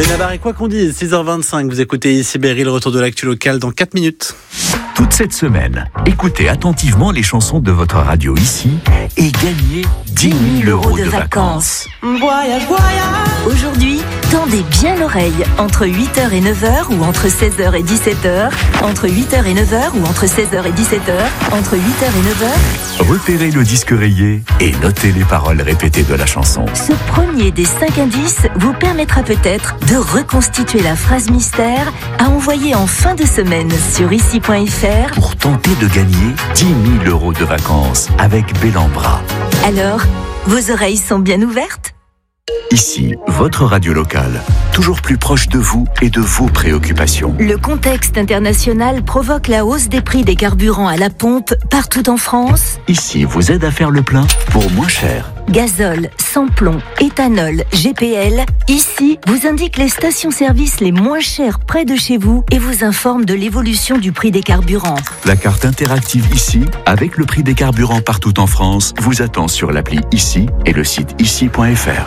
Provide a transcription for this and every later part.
Benabar et quoi qu'on dise, 6h25, vous écoutez ici Berry, le retour de l'actu locale dans 4 minutes. Toute cette semaine, écoutez attentivement les chansons de votre radio ici et gagnez 10 000 € de vacances. Voyage, voyage. Aujourd'hui, tendez bien l'oreille entre 8h et 9h ou entre 16h et 17h, entre 8h et 9h ou entre 16h et 17h, entre 8h et 9h. Repérez le disque rayé et notez les paroles répétées de la chanson. Ce premier des 5 indices vous permettra peut-être de reconstituer la phrase mystère à envoyer en fin de semaine sur ici.fr pour tenter de gagner 10 000 € de vacances avec Bellambra. Alors, vos oreilles sont bien ouvertes ? Ici, votre radio locale, toujours plus proche de vous et de vos préoccupations. Le contexte international provoque la hausse des prix des carburants à la pompe partout en France. Ici vous aide à faire le plein pour moins cher. Gazole, sans-plomb, éthanol, GPL. Ici vous indique les stations-service les moins chères près de chez vous et vous informe de l'évolution du prix des carburants. La carte interactive ici, avec le prix des carburants partout en France, vous attend sur l'appli Ici et le site ici.fr.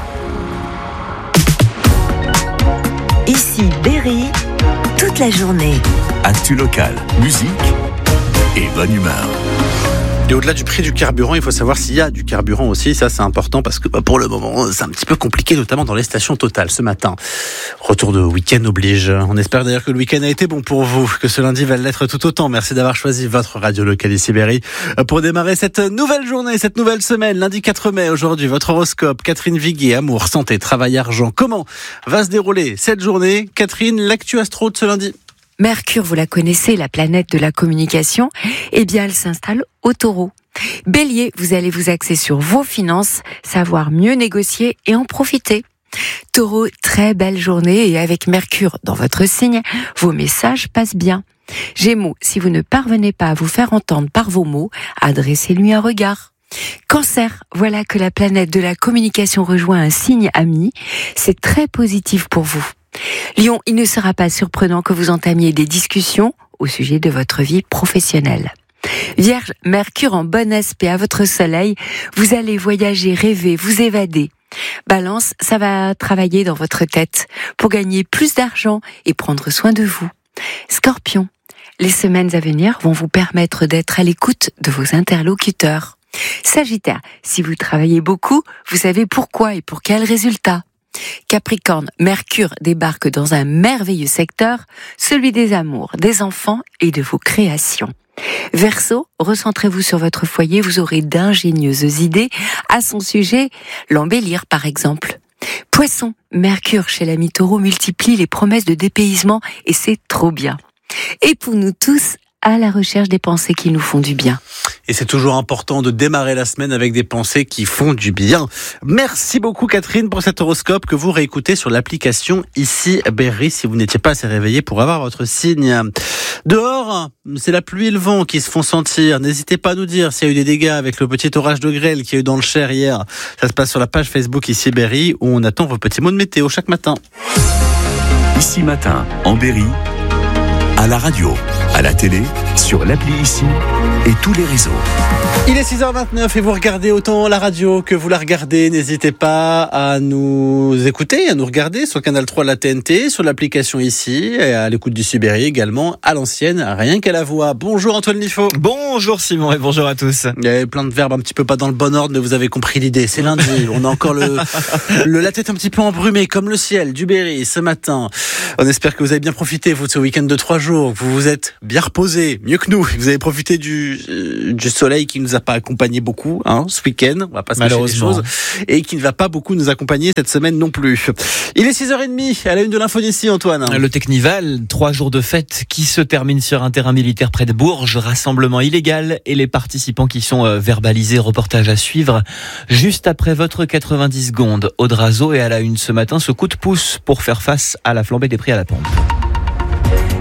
Ici Berry, toute la journée. Actu locale, musique et bonne humeur. Et au-delà du prix du carburant, il faut savoir s'il y a du carburant aussi. Ça, c'est important parce que pour le moment, c'est un petit peu compliqué, notamment dans les stations Total ce matin. Retour de week-end oblige. On espère d'ailleurs que le week-end a été bon pour vous, que ce lundi va l'être tout autant. Merci d'avoir choisi votre radio locale ici Berry pour démarrer cette nouvelle journée, cette nouvelle semaine. Lundi 4 mai, aujourd'hui, votre horoscope. Catherine Viguier, amour, santé, travail, argent. Comment va se dérouler cette journée? Catherine, l'actu astro de ce lundi. Mercure, vous la connaissez, la planète de la communication, eh bien elle s'installe au Taureau. Bélier, vous allez vous axer sur vos finances, savoir mieux négocier et en profiter. Taureau, très belle journée et avec Mercure dans votre signe, vos messages passent bien. Gémeaux, si vous ne parvenez pas à vous faire entendre par vos mots, adressez-lui un regard. Cancer, voilà que la planète de la communication rejoint un signe ami, c'est très positif pour vous. Lion, il ne sera pas surprenant que vous entamiez des discussions au sujet de votre vie professionnelle. Vierge, Mercure en bon aspect à votre soleil, vous allez voyager, rêver, vous évader. Balance, ça va travailler dans votre tête pour gagner plus d'argent et prendre soin de vous. Scorpion, les semaines à venir vont vous permettre d'être à l'écoute de vos interlocuteurs. Sagittaire, si vous travaillez beaucoup, vous savez pourquoi et pour quel résultat. Capricorne, Mercure débarque dans un merveilleux secteur, celui des amours, des enfants et de vos créations. Verseau, recentrez-vous sur votre foyer, vous aurez d'ingénieuses idées à son sujet, l'embellir par exemple. Poisson, Mercure chez l'ami Taureau multiplie les promesses de dépaysement et c'est trop bien. Et pour nous tous, à la recherche des pensées qui nous font du bien. Et c'est toujours important de démarrer la semaine avec des pensées qui font du bien. Merci beaucoup Catherine pour cet horoscope que vous réécoutez sur l'application Ici Berry si vous n'étiez pas assez réveillé pour avoir votre signe. Dehors, c'est la pluie et le vent qui se font sentir. N'hésitez pas à nous dire s'il y a eu des dégâts avec le petit orage de grêle qu'il y a eu dans le Cher hier. Ça se passe sur la page Facebook Ici Berry où on attend vos petits mots de météo chaque matin. Ici matin, en Berry, à la radio, à la télé, sur l'appli Ici et tous les réseaux. Il est 6h29 et vous regardez autant la radio que vous la regardez. N'hésitez pas à nous écouter, à nous regarder sur le canal 3 de la TNT, sur l'application Ici, et à l'écoute du Sibérie également, à l'ancienne, rien qu'à la voix. Bonjour Antoine Liffaut. Bonjour Simon et bonjour à tous. Il y avait plein de verbes un petit peu pas dans le bon ordre, mais vous avez compris l'idée. C'est lundi, on a encore la tête un petit peu embrumée, comme le ciel du Berry ce matin. On espère que vous avez bien profité, vous, de ce week-end de 3 jours, que vous vous êtes bien reposé, mieux que nous. Vous avez profité du soleil qui nous a pas accompagné beaucoup ce week-end, on va pas se cacher les choses, et qui ne va pas beaucoup nous accompagner cette semaine non plus. Il est 6h30, à la une de l'info d'ici, Antoine. Le Technival, 3 jours de fête qui se terminent sur un terrain militaire près de Bourges, rassemblement illégal et les participants qui sont verbalisés, reportage à suivre juste après votre 90 secondes. Audrazo et à la une ce matin, ce coup de pouce pour faire face à la flambée des prix à la pompe.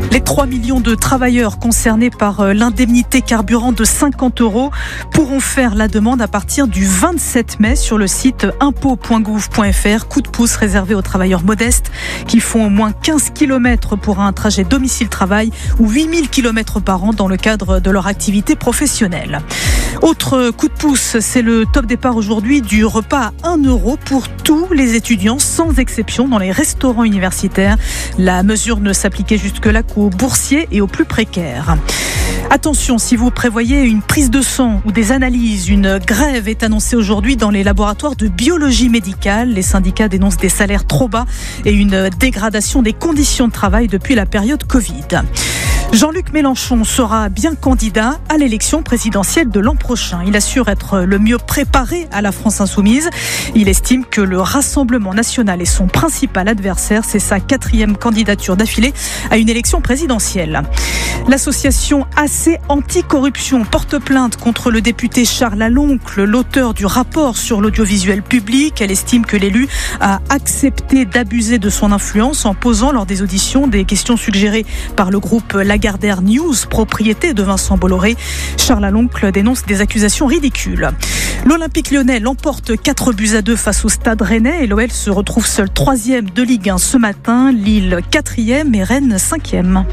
Les 3 millions de travailleurs concernés par l'indemnité carburant de 50 € pourront faire la demande à partir du 27 mai sur le site impôts.gouv.fr. Coup de pouce réservé aux travailleurs modestes qui font au moins 15 km pour un trajet domicile-travail ou 8000 km par an dans le cadre de leur activité professionnelle. Autre coup de pouce, c'est le top départ aujourd'hui du repas à 1 € pour tous les étudiants sans exception dans les restaurants universitaires. La mesure ne s'appliquait jusque-là qu'aux boursiers et aux plus précaires. Attention, si vous prévoyez une prise de sang ou des analyses, une grève est annoncée aujourd'hui dans les laboratoires de biologie médicale. Les syndicats dénoncent des salaires trop bas et une dégradation des conditions de travail depuis la période Covid. Jean-Luc Mélenchon sera bien candidat à l'élection présidentielle de l'an prochain. Il assure être le mieux préparé à la France insoumise. Il estime que le Rassemblement national est son principal adversaire. C'est sa 4e candidature d'affilée à une élection présidentielle. L'association AC Anticorruption porte plainte contre le député Charles Laloncle, l'auteur du rapport sur l'audiovisuel public. Elle estime que l'élu a accepté d'abuser de son influence en posant lors des auditions des questions suggérées par le groupe Lagardère News, propriété de Vincent Bolloré. Charles Laloncle dénonce des accusations ridicules. L'Olympique Lyonnais l'emporte 4-2 face au Stade Rennais et l'OL se retrouve seul 3e de Ligue 1 ce matin. Lille 4e et Rennes 5e.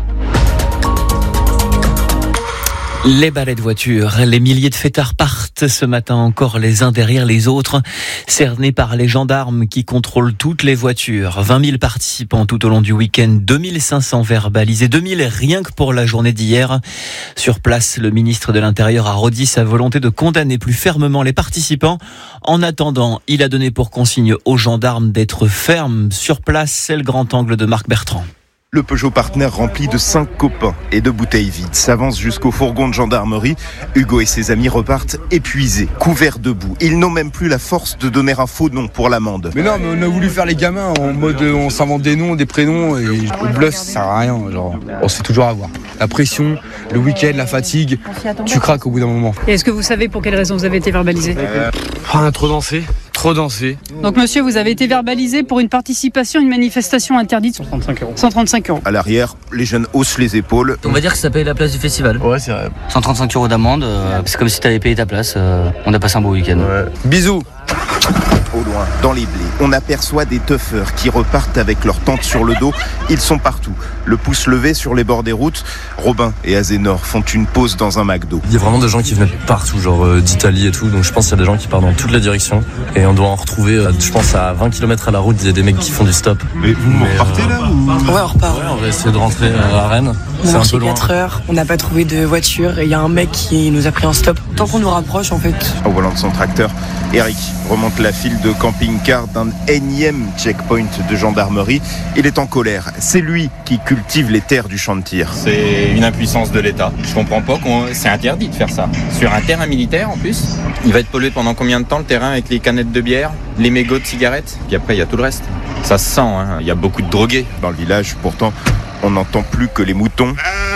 Les balais de voitures, les milliers de fêtards partent ce matin encore les uns derrière les autres, cernés par les gendarmes qui contrôlent toutes les voitures. 20 000 participants tout au long du week-end, 2500 verbalisés, 2000 rien que pour la journée d'hier. Sur place, le ministre de l'Intérieur a redit sa volonté de condamner plus fermement les participants. En attendant, il a donné pour consigne aux gendarmes d'être fermes. Sur place, c'est le grand angle de Marc Bertrand. Le Peugeot Partner rempli de 5 copains et de bouteilles vides s'avance jusqu'au fourgon de gendarmerie. Hugo et ses amis repartent épuisés, couverts de boue. Ils n'ont même plus la force de donner un faux nom pour l'amende. Mais non, mais on a voulu faire les gamins en mode on s'invente des noms, des prénoms et le bluff ça sert à rien. Genre, on sait toujours avoir. La pression, le week-end, la fatigue, tu craques au bout d'un moment. Et est-ce que vous savez pour quelle raison vous avez été verbalisé ? On a trop dansé. Donc monsieur, vous avez été verbalisé pour une participation à une manifestation interdite. 135 €. À l'arrière, les jeunes haussent les épaules. On va dire que ça paye la place du festival. Ouais, c'est vrai. 135 € d'amende, c'est comme si t'avais payé ta place. On a passé un beau week-end. Ouais. Bisous. Au loin, dans les blés, on aperçoit des teufeurs qui repartent avec leur tente sur le dos. Ils sont partout, le pouce levé sur les bords des routes. Robin et Azénor font une pause dans un McDo. Il y a vraiment des gens qui venaient de partout, genre d'Italie et tout. Donc je pense qu'il y a des gens qui partent dans toutes les directions. Et on doit en retrouver, je pense à 20 km à la route, il y a des mecs qui font du stop. Mais vous repartez là ou... Ouais, on repart. Ouais, on va essayer de rentrer à Rennes. C'est un peu loin. 4 heures, on n'a pas trouvé de voiture et il y a un mec qui nous a pris en stop. Tant qu'on nous rapproche en fait. Au volant de son tracteur, Eric remonte la file de camping-car d'un énième checkpoint de gendarmerie. Il est en colère. C'est lui qui cultive les terres du champ de tir. C'est une impuissance de l'État. Je comprends pas c'est interdit de faire ça. Sur un terrain militaire en plus. Il va être pollué pendant combien de temps le terrain avec les canettes de bière, les mégots de cigarettes, puis après il y a tout le reste. Ça se sent, hein. Il y a beaucoup de drogués. Dans le village, pourtant, on n'entend plus que les moutons.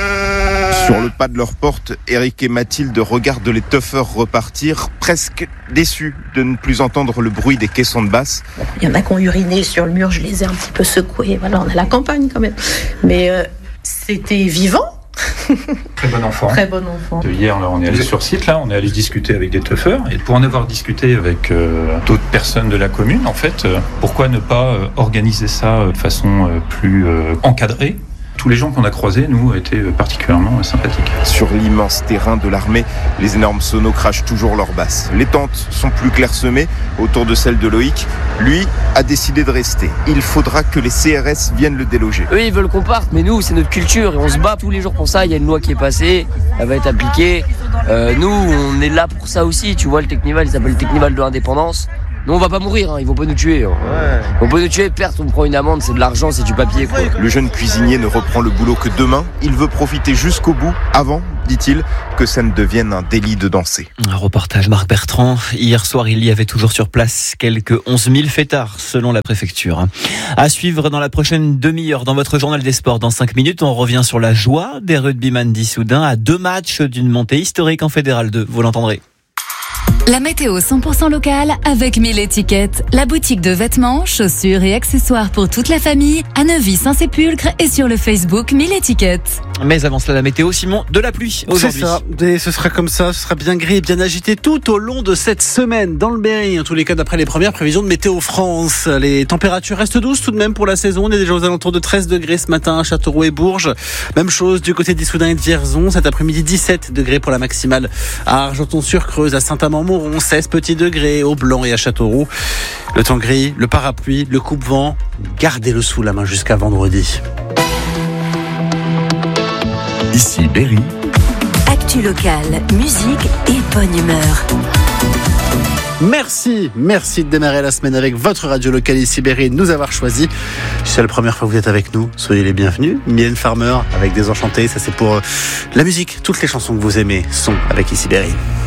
Sur le pas de leur porte, Eric et Mathilde regardent les teufeurs repartir, presque déçus de ne plus entendre le bruit des caissons de basse. Il y en a qui ont uriné sur le mur, je les ai un petit peu secoués. Voilà, on a la campagne quand même. Mais c'était vivant. Très bon enfant. Très bon enfant. Hier, là, on est allé sur site, là, on est allé discuter avec des teufeurs. Et pour en avoir discuté avec d'autres personnes de la commune, en fait, pourquoi ne pas organiser ça de façon plus encadrée ? Tous les gens qu'on a croisés, nous, étaient particulièrement sympathiques. Sur l'immense terrain de l'armée, les énormes sonos crachent toujours leurs basses. Les tentes sont plus clairsemées autour de celles de Loïc. Lui a décidé de rester. Il faudra que les CRS viennent le déloger. Eux, ils veulent qu'on parte, mais nous, c'est notre culture et on se bat tous les jours pour ça. Il y a une loi qui est passée, elle va être appliquée. Nous, on est là pour ça aussi. Tu vois, le Technival, il s'appelle le Technival de l'indépendance. Nous, on va pas mourir, hein. Ils vont pas nous tuer. Hein. Ouais. On peut nous tuer, perte, on prend une amende, c'est de l'argent, c'est du papier, quoi. Le jeune cuisinier ne reprend le boulot que demain. Il veut profiter jusqu'au bout, avant, dit-il, que ça ne devienne un délit de danser. Un reportage Marc Bertrand. Hier soir, il y avait toujours sur place quelques 11 000 fêtards, selon la préfecture. À suivre dans la prochaine demi-heure, dans votre journal des sports. Dans 5 minutes, on revient sur la joie des rugbyman d'Issoudun à 2 matchs d'une montée historique en Fédéral 2. Vous l'entendrez. La météo 100% locale avec 1000 étiquettes. La boutique de vêtements, chaussures et accessoires pour toute la famille à Neuvy-Saint-Sépulcre et sur le Facebook 1000 étiquettes. Mais avant cela, la météo, Simon, de la pluie aujourd'hui. C'est ça, et ce sera comme ça, ce sera bien gris et bien agité tout au long de cette semaine dans le Berry. En tous les cas, d'après les premières prévisions de Météo France, les températures restent douces tout de même pour la saison. On est déjà aux alentours de 13 degrés ce matin à Châteauroux et Bourges. Même chose du côté d'Issoudun et de Vierzon. Cet après-midi, 17 degrés pour la maximale à Argenton-sur-Creuse, à Saint-Amand-Mauron, 16 petits degrés au Blanc et à Châteauroux. Le temps gris, le parapluie, le coupe-vent, gardez-le sous la main jusqu'à vendredi. Ici Berry. Actu locale, musique et bonne humeur. Merci de démarrer la semaine avec votre radio locale ici Berry, de nous avoir choisi. Si c'est la première fois que vous êtes avec nous, soyez les bienvenus. Mylène Farmer avec Désenchanté, ça c'est pour la musique. Toutes les chansons que vous aimez sont avec ici Berry.